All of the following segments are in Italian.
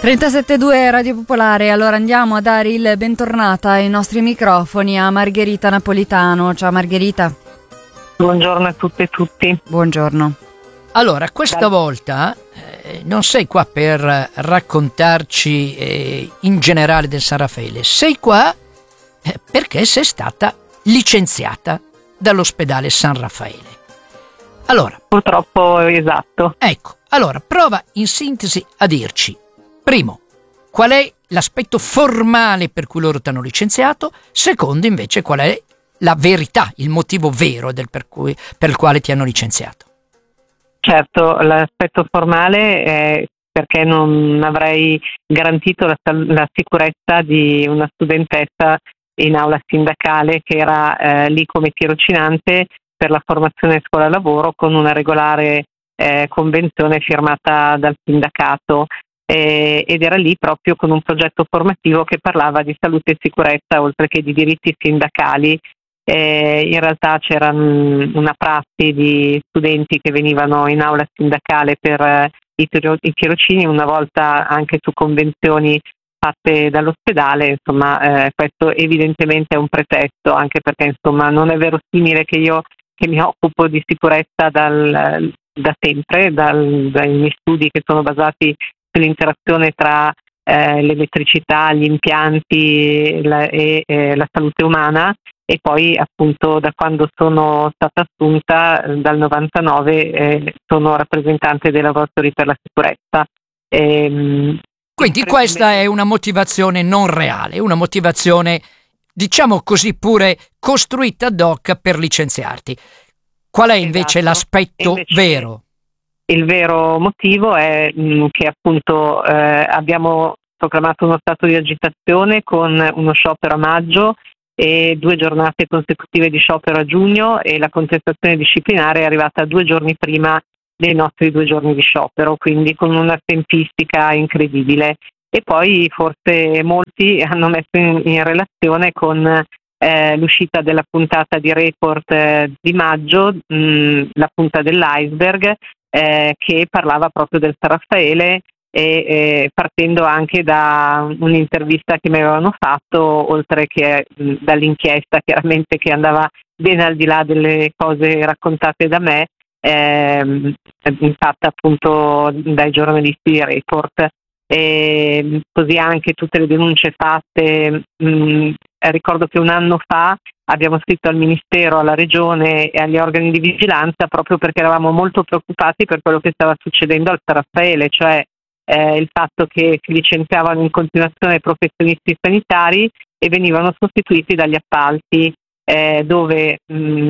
37.2 Radio Popolare, allora andiamo a dare il bentornata ai nostri microfoni a Margherita Napolitano. Ciao Margherita. Buongiorno a tutte e tutti. Buongiorno. Allora, questa volta non sei qua per raccontarci in generale del San Raffaele, sei qua perché sei stata licenziata dall'ospedale San Raffaele. Allora, purtroppo esatto. Ecco, allora prova in sintesi a dirci, primo, qual è l'aspetto formale per cui loro ti hanno licenziato, secondo invece qual è la verità, il motivo vero per il quale ti hanno licenziato. Certo, l'aspetto formale è perché non avrei garantito la sicurezza di una studentessa in aula sindacale che era lì come tirocinante per la formazione scuola-lavoro con una regolare convenzione firmata dal sindacato ed era lì proprio con un progetto formativo che parlava di salute e sicurezza oltre che di diritti sindacali. In realtà c'era una prassi di studenti che venivano in aula sindacale per i tirocini, una volta anche su convenzioni fatte dall'ospedale. Insomma, questo evidentemente è un pretesto, anche perché insomma non è verosimile che io, che mi occupo di sicurezza da sempre, dai miei studi che sono basati sull'interazione tra l'elettricità, gli impianti e la salute umana, e poi appunto da quando sono stata assunta dal 99 sono rappresentante dei lavoratori per la sicurezza. Quindi questa è una motivazione non reale, una motivazione diciamo così pure costruita ad hoc per licenziarti. Qual è invece l'aspetto vero? Il vero motivo è che appunto abbiamo proclamato uno stato di agitazione con uno sciopero a maggio e 2 giornate consecutive di sciopero a giugno, e la contestazione disciplinare è arrivata 2 giorni prima dei nostri 2 giorni di sciopero, quindi con una tempistica incredibile. E poi forse molti hanno messo in relazione con l'uscita della puntata di Report di maggio, la punta dell'iceberg, che parlava proprio del San Raffaele, e partendo anche da un'intervista che mi avevano fatto, oltre che dall'inchiesta chiaramente che andava ben al di là delle cose raccontate da me, fatta appunto dai giornalisti di Report, e così anche tutte le denunce fatte. Ricordo che 1 anno fa abbiamo scritto al Ministero, alla Regione e agli organi di vigilanza proprio perché eravamo molto preoccupati per quello che stava succedendo al San Raffaele, cioè il fatto che si licenziavano in continuazione professionisti sanitari e venivano sostituiti dagli appalti, dove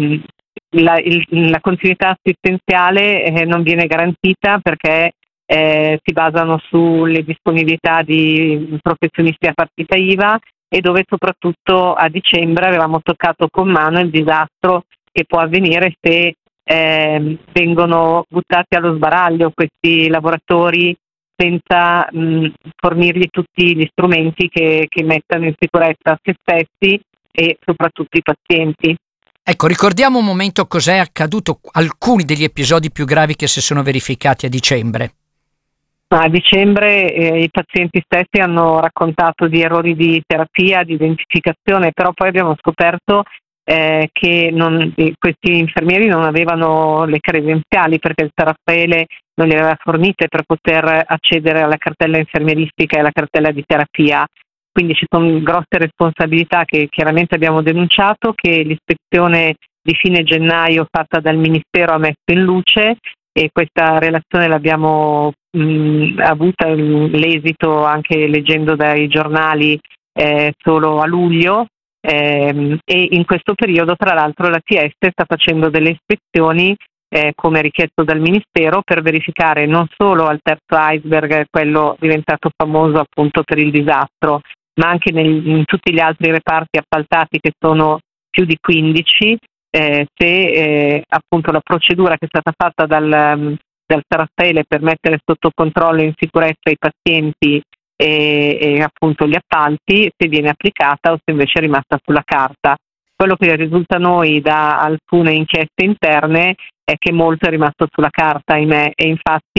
la continuità assistenziale non viene garantita perché si basano sulle disponibilità di professionisti a partita IVA, e dove soprattutto a dicembre avevamo toccato con mano il disastro che può avvenire se vengono buttati allo sbaraglio questi lavoratori senza fornirgli tutti gli strumenti che mettano in sicurezza se stessi e soprattutto i pazienti. Ecco, ricordiamo un momento cos'è accaduto, alcuni degli episodi più gravi che si sono verificati a dicembre. A dicembre i pazienti stessi hanno raccontato di errori di terapia, di identificazione, però poi abbiamo scoperto che questi infermieri non avevano le credenziali, perché il San Raffaele non le aveva fornite per poter accedere alla cartella infermieristica e alla cartella di terapia. Quindi ci sono grosse responsabilità che chiaramente abbiamo denunciato, che l'ispezione di fine gennaio fatta dal Ministero ha messo in luce, e questa relazione l'abbiamo avuta l'esito anche leggendo dai giornali solo a luglio, e in questo periodo tra l'altro l'ATS sta facendo delle ispezioni come richiesto dal Ministero per verificare non solo al terzo iceberg, quello diventato famoso appunto per il disastro, ma anche in tutti gli altri reparti appaltati, che sono più di 15, se appunto la procedura che è stata fatta dal San Raffaele per mettere sotto controllo e in sicurezza i pazienti e appunto gli appalti, se viene applicata o se invece è rimasta sulla carta. Quello che risulta a noi da alcune inchieste interne è che molto è rimasto sulla carta, ahimè, e infatti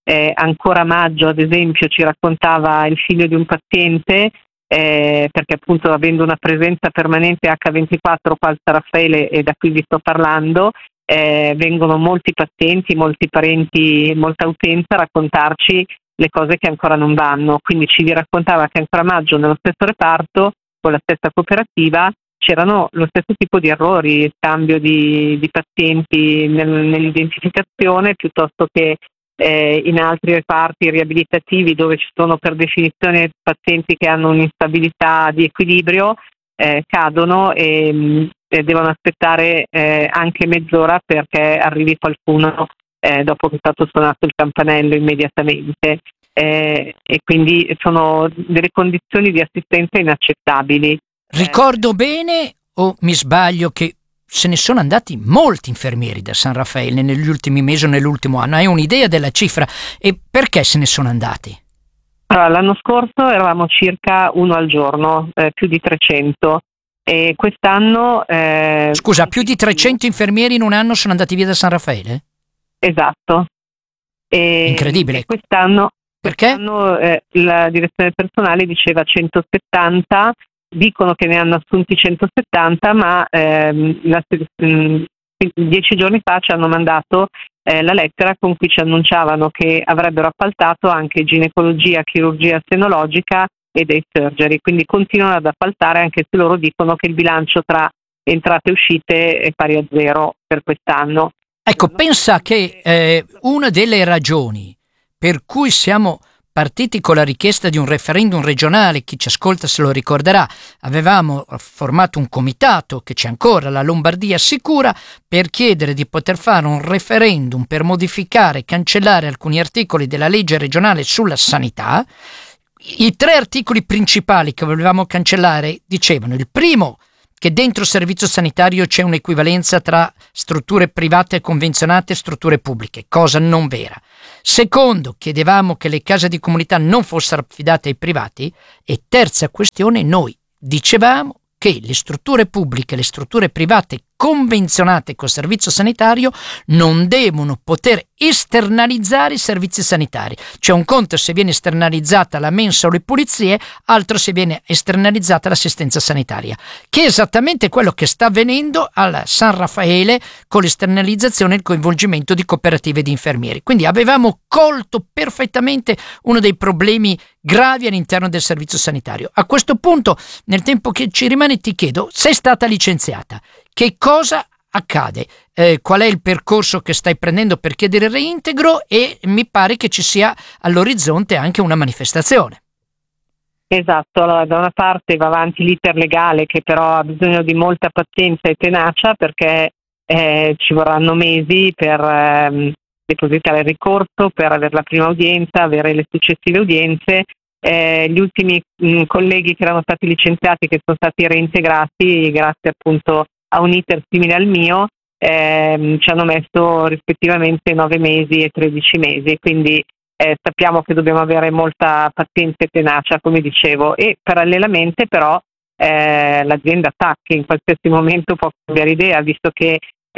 ancora a maggio, ad esempio, ci raccontava il figlio di un paziente, perché appunto avendo una presenza permanente H24 qua al San Raffaele, e da qui vi sto parlando, vengono molti pazienti, molti parenti, molta utenza a raccontarci le cose che ancora non vanno. Quindi ci raccontava che ancora a maggio nello stesso reparto, con la stessa cooperativa, c'erano lo stesso tipo di errori, scambio di pazienti nell'identificazione, piuttosto che in altri reparti riabilitativi dove ci sono per definizione pazienti che hanno un'instabilità di equilibrio, cadono e devono aspettare anche mezz'ora perché arrivi qualcuno dopo che è stato suonato il campanello immediatamente. E quindi sono delle condizioni di assistenza inaccettabili. Ricordo bene, o mi sbaglio, che se ne sono andati molti infermieri da San Raffaele negli ultimi mesi o nell'ultimo anno? Hai un'idea della cifra? E perché se ne sono andati? Allora, l'anno scorso eravamo circa uno al giorno, più di 300. E quest'anno... Scusa, più di 300 infermieri in un anno sono andati via da San Raffaele? Esatto. Incredibile. E quest'anno... Perché? La direzione del personale diceva 170, dicono che ne hanno assunti 170, ma 10 giorni fa ci hanno mandato la lettera con cui ci annunciavano che avrebbero appaltato anche ginecologia, chirurgia senologica e day surgery, quindi continuano ad appaltare anche se loro dicono che il bilancio tra entrate e uscite è pari a zero per quest'anno. Ecco, pensa che una delle ragioni per cui siamo partiti con la richiesta di un referendum regionale, chi ci ascolta se lo ricorderà, avevamo formato un comitato che c'è ancora, la Lombardia Sicura, per chiedere di poter fare un referendum per modificare e cancellare alcuni articoli della legge regionale sulla sanità. I 3 articoli principali che volevamo cancellare dicevano: il primo, che dentro il servizio sanitario c'è un'equivalenza tra strutture private convenzionate e strutture pubbliche, cosa non vera. Secondo, chiedevamo che le case di comunità non fossero affidate ai privati. E terza questione, noi dicevamo che le strutture pubbliche e le strutture private convenzionate col servizio sanitario non devono poter esternalizzare i servizi sanitari. Cioè, un conto se viene esternalizzata la mensa o le pulizie, altro se viene esternalizzata l'assistenza sanitaria, che è esattamente quello che sta avvenendo al San Raffaele con l'esternalizzazione e il coinvolgimento di cooperative di infermieri. Quindi avevamo colto perfettamente uno dei problemi gravi all'interno del servizio sanitario. A questo punto, nel tempo che ci rimane, ti chiedo: sei stata licenziata, che cosa accade? Qual è il percorso che stai prendendo per chiedere il reintegro? E mi pare che ci sia all'orizzonte anche una manifestazione. Esatto, allora, da una parte va avanti l'iter legale, che però ha bisogno di molta pazienza e tenacia, perché ci vorranno mesi per depositare il ricorso, per avere la prima udienza, avere le successive udienze. Gli ultimi colleghi che erano stati licenziati, che sono stati reintegrati grazie appunto a un iter simile al mio, ci hanno messo rispettivamente 9 mesi e 13 mesi, quindi sappiamo che dobbiamo avere molta pazienza e tenacia, come dicevo, e parallelamente però l'azienda sa che in qualsiasi momento può cambiare idea, visto che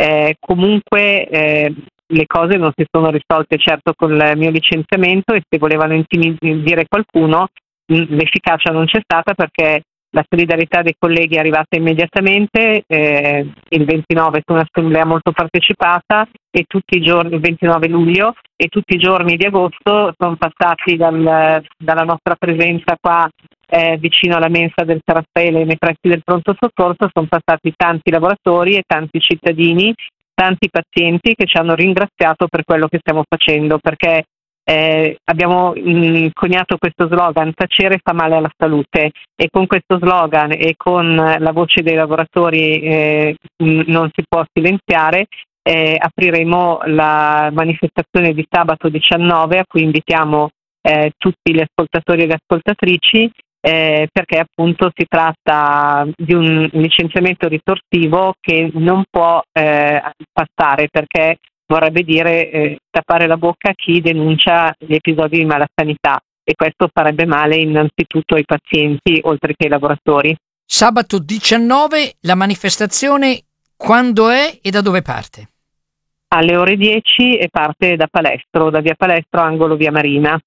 comunque le cose non si sono risolte certo con il mio licenziamento, e se volevano intimidire qualcuno l'efficacia non c'è stata, perché la solidarietà dei colleghi è arrivata immediatamente, il 29 su un'assemblea molto partecipata, e tutti i giorni, il 29 luglio, e tutti i giorni di agosto sono passati dalla nostra presenza qua vicino alla mensa del San Raffaele nei pressi del pronto soccorso, sono passati tanti lavoratori e tanti cittadini, tanti pazienti che ci hanno ringraziato per quello che stiamo facendo, perché abbiamo coniato questo slogan: tacere fa male alla salute, e con questo slogan e con la voce dei lavoratori non si può silenziare. Apriremo la manifestazione di sabato 19, a cui invitiamo tutti gli ascoltatori e le ascoltatrici, perché appunto si tratta di un licenziamento ritorsivo che non può passare, perché vorrebbe dire tappare la bocca a chi denuncia gli episodi di malasanità, e questo farebbe male innanzitutto ai pazienti oltre che ai lavoratori. Sabato 19 la manifestazione quando è e da dove parte? alle ore 10 e parte da Palestro, da via Palestro, angolo via Marina.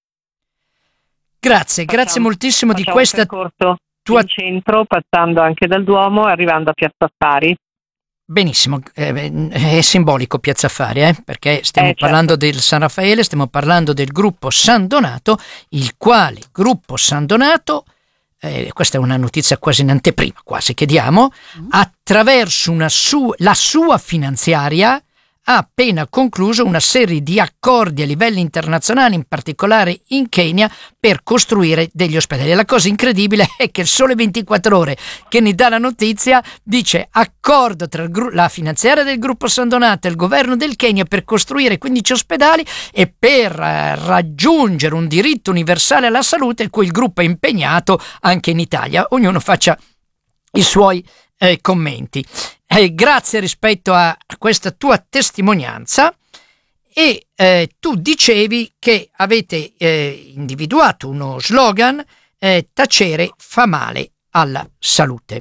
Grazie moltissimo di questa percorso tua... in centro, passando anche dal Duomo e arrivando a Piazza Affari. Benissimo, è simbolico Piazza Affari, perché stiamo parlando certo. del San Raffaele, stiamo parlando del gruppo San Donato, il quale gruppo San Donato, questa è una notizia quasi in anteprima, quasi che diamo, attraverso la sua finanziaria ha appena concluso una serie di accordi a livello internazionale, in particolare in Kenya, per costruire degli ospedali. La cosa incredibile è che il Sole 24 Ore, che ne dà la notizia, dice accordo tra la finanziaria del gruppo San Donato e il governo del Kenya per costruire 15 ospedali e per raggiungere un diritto universale alla salute, in cui il gruppo è impegnato anche in Italia. Ognuno faccia i suoi commenti. Grazie rispetto a questa tua testimonianza. E tu dicevi che avete individuato uno slogan, tacere fa male alla salute.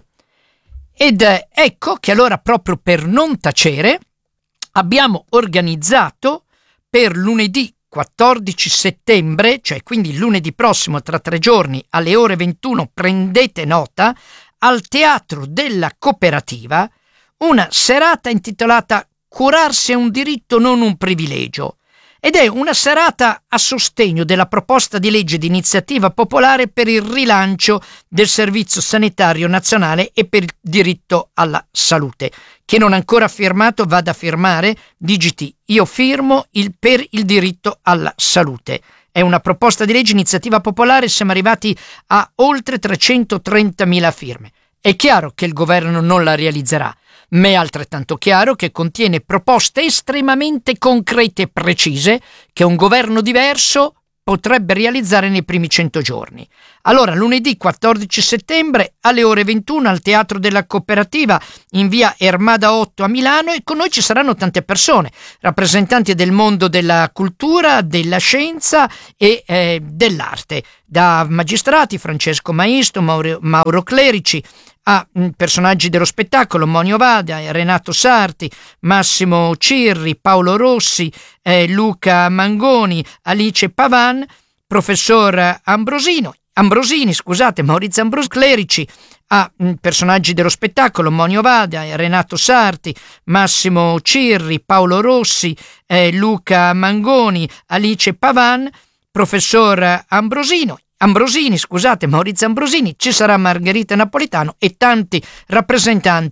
Ed ecco che allora, proprio per non tacere, abbiamo organizzato per lunedì 14 settembre, cioè quindi lunedì prossimo, tra 3 giorni, alle ore 21, prendete nota, al Teatro della Cooperativa, una serata intitolata Curarsi è un diritto, non un privilegio, ed è una serata a sostegno della proposta di legge di iniziativa popolare per il rilancio del Servizio Sanitario Nazionale e per il diritto alla salute. Chi non ha ancora firmato vada a firmare, digiti io firmo per il diritto alla salute. È una proposta di legge iniziativa popolare, siamo arrivati a oltre 330.000 firme. È chiaro che il governo non la realizzerà, ma è altrettanto chiaro che contiene proposte estremamente concrete e precise che un governo diverso potrebbe realizzare nei primi 100 giorni. Allora, lunedì 14 settembre alle ore 21 al Teatro della Cooperativa in via Ermada 8 a Milano, e con noi ci saranno tante persone, rappresentanti del mondo della cultura, della scienza e dell'arte, da magistrati, Francesco Maisto, Mauro Clerici, a personaggi dello spettacolo, Monio Vada, Renato Sarti, Massimo Cirri, Paolo Rossi, Luca Mangoni, Alice Pavan, professor Maurizio Ambrosini, Clerici, a personaggi dello spettacolo, Monio Vada, Renato Sarti, Massimo Cirri, Paolo Rossi, Luca Mangoni, Alice Pavan, professor Maurizio Ambrosini, ci sarà Margherita Napolitano e tanti rappresentanti